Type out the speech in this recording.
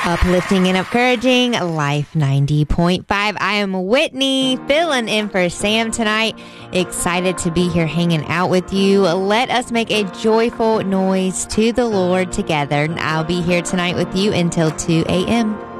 Uplifting and encouraging Life 90.5. I am Whitney, filling in for Sam tonight. Excited to be here hanging out with you. Let us make a joyful noise to the Lord together. I'll be here tonight with you until 2 a.m.